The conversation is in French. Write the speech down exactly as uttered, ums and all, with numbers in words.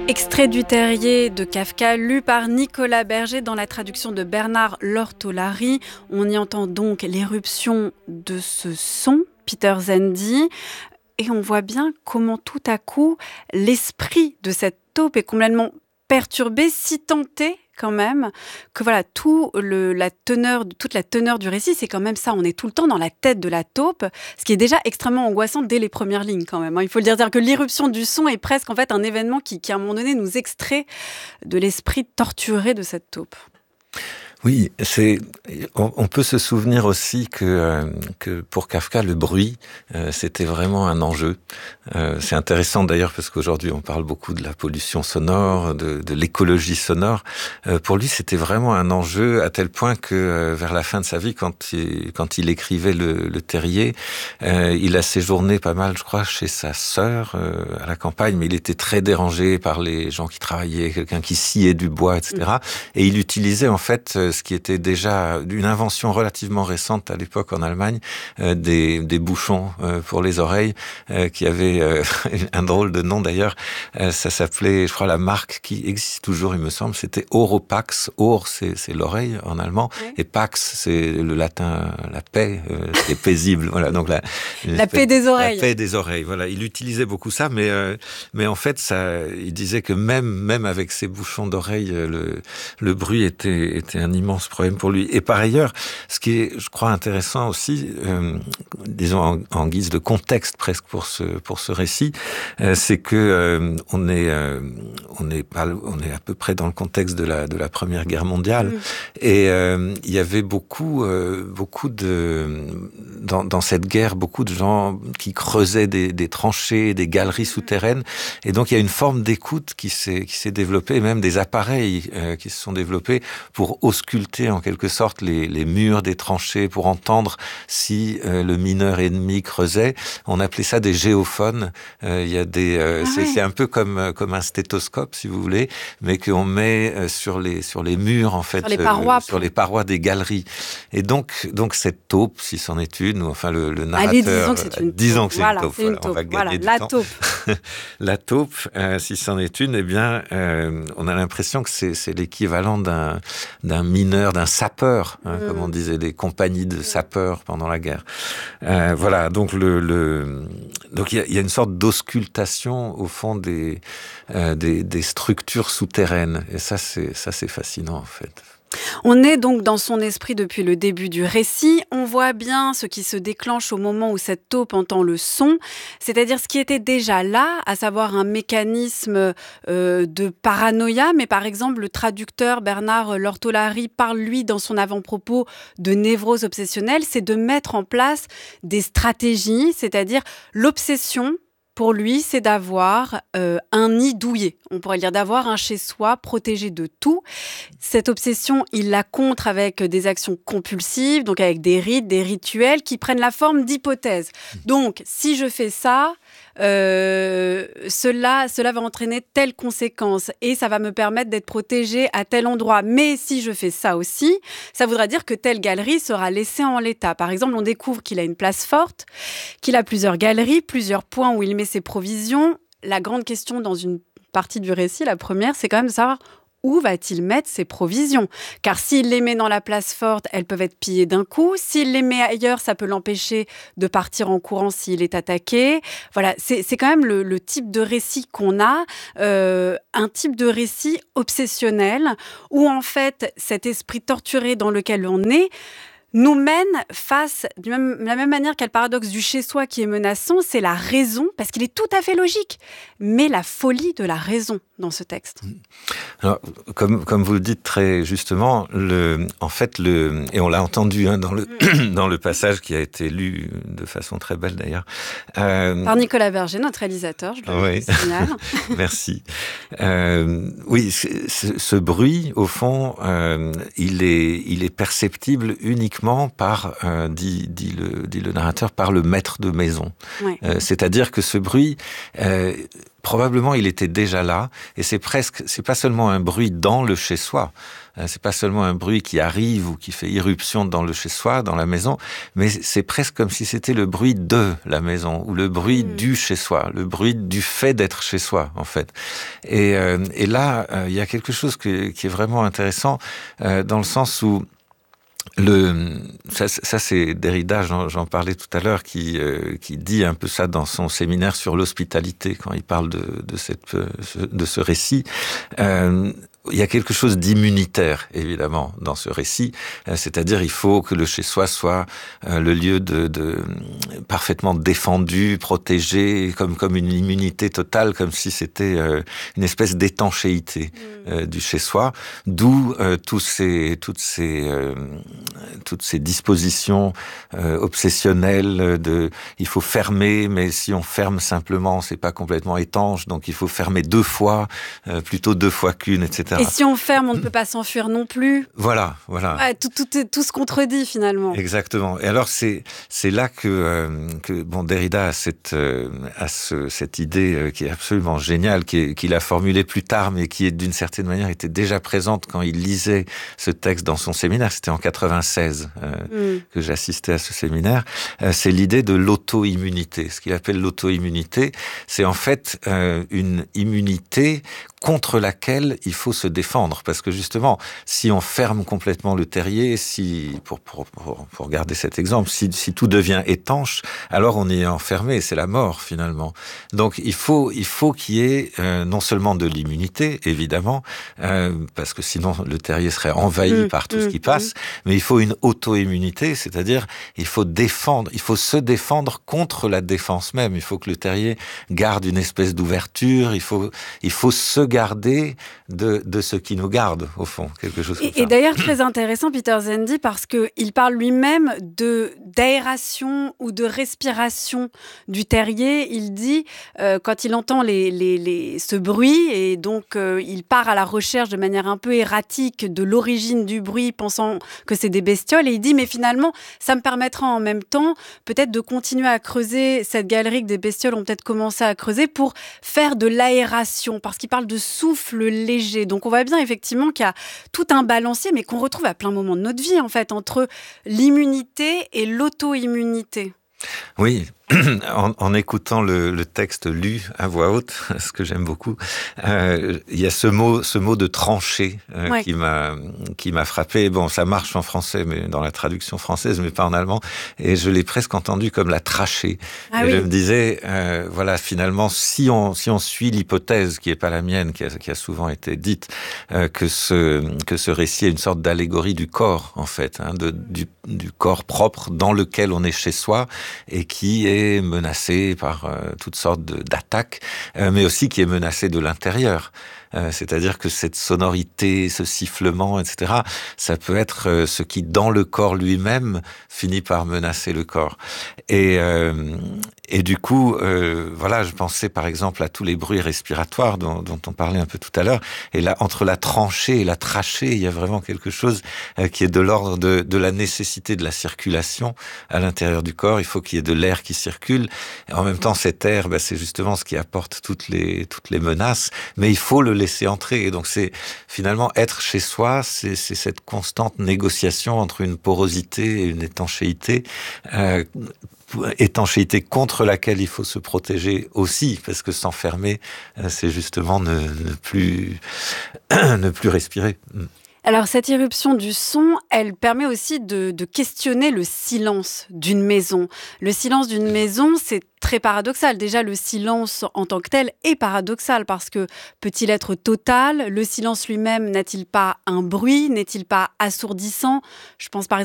Extrait du Terrier de Kafka, lu par Nicolas Berger dans la traduction de Bernard Lortolari. On y entend donc l'éruption de ce son, Peter Zendy, et on voit bien comment tout à coup l'esprit de cette taupe est complètement perturbé, si tenté quand même, que voilà, tout le, la teneur, toute la teneur du récit, c'est quand même ça. On est tout le temps dans la tête de la taupe, ce qui est déjà extrêmement angoissant dès les premières lignes quand même. Il faut le dire, dire que l'irruption du son est presque en fait un événement qui, qui à un moment donné, nous extrait de l'esprit torturé de cette taupe. Oui, c'est, on, on peut se souvenir aussi que, euh, que pour Kafka, le bruit, euh, c'était vraiment un enjeu. Euh, c'est intéressant d'ailleurs parce qu'aujourd'hui, on parle beaucoup de la pollution sonore, de, de l'écologie sonore. Euh, pour lui, c'était vraiment un enjeu à tel point que euh, vers la fin de sa vie, quand il, quand il écrivait le, le Terrier, euh, il a séjourné pas mal, je crois, chez sa sœur euh, à la campagne, mais il était très dérangé par les gens qui travaillaient, quelqu'un qui sciait du bois, et cetera. Et il utilisait en fait ce qui était déjà une invention relativement récente à l'époque en Allemagne, euh, des, des bouchons euh, pour les oreilles, euh, qui avaient euh, un drôle de nom d'ailleurs. Euh, ça s'appelait, je crois, la marque qui existe toujours, il me semble, c'était Oropax. Or, c'est, c'est l'oreille en allemand, oui. Et Pax, c'est le latin, la paix, euh, c'est paisible. Voilà, donc la, la paix des oreilles. La paix des oreilles. Voilà, il utilisait beaucoup ça, mais euh, mais en fait, ça, il disait que même même avec ces bouchons d'oreilles, le le bruit était était un immense problème pour lui. Et par ailleurs, ce qui est, je crois, intéressant aussi, euh, disons en, en guise de contexte presque pour ce pour ce récit, euh, c'est que euh, on est euh, on est pas on est à peu près dans le contexte de la de la Première Guerre mondiale, mmh. et euh, il y avait beaucoup euh, beaucoup de dans dans cette guerre beaucoup de gens qui creusaient des des tranchées, des galeries souterraines, et donc il y a une forme d'écoute qui s'est qui s'est développée, même des appareils euh, qui se sont développés pour ausculter en quelque sorte les, les murs des tranchées pour entendre si euh, le mineur ennemi creusait. On appelait ça des géophones. Euh, il y a des, euh, ah c'est, ouais. c'est un peu comme comme un stéthoscope si vous voulez, mais qu'on met euh, sur les sur les murs en fait, sur les parois, euh, sur les parois des galeries. Et donc donc cette taupe, si c'en est une, ou enfin le, le narrateur, allez, disons que c'est une taupe. Disons que c'est voilà, une taupe. C'est une voilà, taupe. On va voilà, gagner du la temps. taupe. La taupe, euh, si c'en est une, eh bien, euh, on a l'impression que c'est, c'est l'équivalent d'un d'un mineur, d'un sapeur, hein, mmh. comme on disait, des compagnies de sapeurs pendant la guerre. Euh, voilà, donc le, le donc il y a, y a une sorte d'auscultation au fond des, euh, des des structures souterraines, et ça c'est ça c'est fascinant en fait. On est donc dans son esprit depuis le début du récit. On voit bien ce qui se déclenche au moment où cette taupe entend le son, c'est-à-dire ce qui était déjà là, à savoir un mécanisme euh, de paranoïa. Mais par exemple, le traducteur Bernard Lortolari parle, lui, dans son avant-propos de névrose obsessionnelle, c'est de mettre en place des stratégies, c'est-à-dire l'obsession. Pour lui, c'est d'avoir euh, un nid douillet. On pourrait dire d'avoir un chez-soi protégé de tout. Cette obsession, il la contre avec des actions compulsives, donc avec des rites, des rituels qui prennent la forme d'hypothèses. Donc, si je fais ça, euh, cela, cela va entraîner telle conséquence et ça va me permettre d'être protégé à tel endroit. Mais si je fais ça aussi, ça voudra dire que telle galerie sera laissée en l'état. Par exemple, on découvre qu'il a une place forte, qu'il a plusieurs galeries, plusieurs points où il met ses provisions. La grande question dans une partie du récit, la première, c'est quand même de savoir où va-t-il mettre ses provisions ? Car s'il les met dans la place forte, elles peuvent être pillées d'un coup. S'il les met ailleurs, ça peut l'empêcher de partir en courant s'il est attaqué. Voilà, c'est, c'est quand même le, le type de récit qu'on a, euh, un type de récit obsessionnel, où en fait, cet esprit torturé dans lequel on est, nous mène face, de même, la même manière qu'à le paradoxe du chez-soi qui est menaçant, c'est la raison, parce qu'il est tout à fait logique, mais la folie de la raison dans ce texte. Alors, comme, comme vous le dites très justement, le, en fait, le, et on l'a entendu hein, dans, le, mmh. dans le passage qui a été lu de façon très belle d'ailleurs. Euh, Par Nicolas Berger, notre réalisateur, je le oui. signale. Merci. Euh, oui, ce, ce bruit, au fond, euh, il est, il est perceptible uniquement par, euh, dit, dit, le, dit le narrateur, par le maître de maison. Ouais. Euh, c'est-à-dire que ce bruit... Euh, probablement il était déjà là, et c'est presque, c'est pas seulement un bruit dans le chez-soi, c'est pas seulement un bruit qui arrive ou qui fait irruption dans le chez-soi, dans la maison, mais c'est presque comme si c'était le bruit de la maison, ou le bruit mmh. du chez-soi, le bruit du fait d'être chez soi, en fait. Et, euh, et là, il euh, y a quelque chose que, qui est vraiment intéressant, euh, dans le sens où Le, ça, ça c'est Derrida, j'en, j'en parlais tout à l'heure, qui, euh, qui dit un peu ça dans son séminaire sur l'hospitalité, quand il parle de, de, cette, de ce récit. Euh, il y a quelque chose d'immunitaire, évidemment, dans ce récit. C'est-à-dire, il faut que le chez-soi soit le lieu de, de parfaitement défendu, protégé, comme, comme une immunité totale, comme si c'était une espèce d'étanchéité mmh. du chez-soi. D'où euh, tous ces, toutes, ces, euh, toutes ces dispositions euh, obsessionnelles de il faut fermer, mais si on ferme simplement, c'est pas complètement étanche, donc il faut fermer deux fois, euh, plutôt deux fois qu'une, et cetera. Et si on ferme, on ne peut pas s'enfuir non plus. Voilà, voilà. Ouais, tout, tout, tout se contredit finalement. Exactement. Et alors c'est c'est là que euh, que bon Derrida a cette euh, a ce, cette idée euh, qui est absolument géniale, qui est, qu'il a formulée plus tard, mais qui est d'une certaine manière était déjà présente quand il lisait ce texte dans son séminaire. C'était en quatre-vingt-seize euh, mm. que j'assistais à ce séminaire. Euh, c'est l'idée de l'auto-immunité. Ce qu'il appelle l'auto-immunité, c'est en fait euh, une immunité contre laquelle il faut se défendre, parce que justement, si on ferme complètement le terrier, si pour pour pour, pour garder cet exemple, si si tout devient étanche, alors on est enfermé, c'est la mort finalement. Donc il faut il faut qu'il y ait euh, non seulement de l'immunité, évidemment, euh, parce que sinon le terrier serait envahi mmh, par tout mmh, ce qui passe, mmh. mais il faut une auto-immunité, c'est-à-dire il faut défendre, il faut se défendre contre la défense même. Il faut que le terrier garde une espèce d'ouverture. Il faut il faut se garder de, de ce qui nous garde, au fond, quelque chose comme et, ça. Et d'ailleurs, très intéressant, Peter Zendy, parce qu'il parle lui-même de, d'aération ou de respiration du terrier. Il dit, euh, quand il entend les, les, les, ce bruit, et donc euh, il part à la recherche de manière un peu erratique de l'origine du bruit, pensant que c'est des bestioles, et il dit, mais finalement, ça me permettra en même temps peut-être de continuer à creuser cette galerie que des bestioles ont peut-être commencé à creuser pour faire de l'aération, parce qu'il parle de souffle léger. Donc on voit bien effectivement qu'il y a tout un balancier, mais qu'on retrouve à plein moment de notre vie, en fait, entre l'immunité et l'auto-immunité. Oui, en, en écoutant le, le texte lu à voix haute, ce que j'aime beaucoup, euh, il y a ce mot, ce mot de trancher euh, ouais. qui m'a, qui m'a frappé. Bon, ça marche en français, mais dans la traduction française, mais pas en allemand. Et je l'ai presque entendu comme la trachée. Ah, et oui. Je me disais, euh, voilà, finalement, si on, si on suit l'hypothèse qui est pas la mienne, qui a, qui a souvent été dite, euh, que ce, que ce récit est une sorte d'allégorie du corps, en fait, hein, de, du, du corps propre dans lequel on est chez soi et qui est menacé par euh, toutes sortes de, d'attaques, euh, mais aussi qui est menacé de l'intérieur. Euh, c'est-à-dire que cette sonorité, ce sifflement, et cetera, ça peut être euh, ce qui, dans le corps lui-même, finit par menacer le corps. Et, euh, et du coup, euh, voilà, je pensais par exemple à tous les bruits respiratoires dont, dont on parlait un peu tout à l'heure. Et là, entre la tranchée et la trachée, il y a vraiment quelque chose euh, qui est de l'ordre de, de la nécessité de la circulation à l'intérieur du corps. Il faut qu'il y ait de l'air qui circule. Et en même temps, cet air, ben, c'est justement ce qui apporte toutes les, toutes les menaces. Mais il faut le laisser entrer. Et donc, c'est finalement être chez soi, c'est, c'est cette constante négociation entre une porosité et une étanchéité. Euh, étanchéité contre laquelle il faut se protéger aussi, parce que s'enfermer, c'est justement ne, ne plus ne plus respirer. Alors, cette irruption du son, elle permet aussi de, de questionner le silence d'une maison. Le silence d'une maison, c'est très paradoxal. Déjà, le silence en tant que tel est paradoxal parce que peut-il être total ? Le silence lui-même n'a-t-il pas un bruit ? N'est-il pas assourdissant ? Je pense par exemple